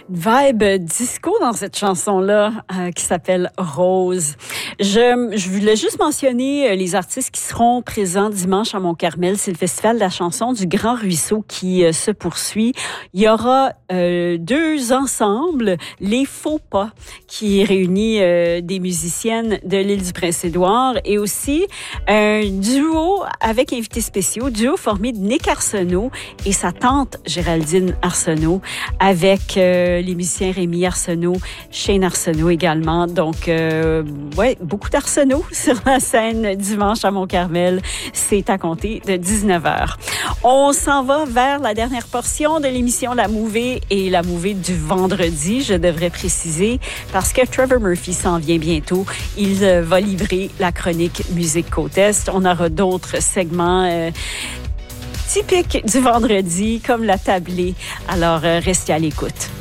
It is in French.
vibe disco dans cette chanson-là qui s'appelle Rose. Je voulais juste mentionner les artistes qui seront présents dimanche à Mont-Carmel. C'est le Festival de la chanson du Grand Ruisseau qui se poursuit. Il y aura deux ensembles, les Faux Pas, qui réunit des musiciennes de l'île du Prince-Édouard et aussi un duo avec invités spéciaux, duo formé de Nick Arsenault et sa tante Géraldine Arsenault avec les musiciens Rémi Arsenault, Shane Arsenault également. Donc, beaucoup d'Arsenault sur la scène dimanche à Mont-Carmel. C'est à compter de 19h. On s'en va vers la dernière portion de l'émission La Mouvée et La Mouvée du vendredi, je devrais préciser, parce que Trevor Murphy s'en vient bientôt. Il va livrer la chronique Musique Côte-Est. On aura d'autres segments typiques du vendredi, comme la tablée. Alors, restez à l'écoute.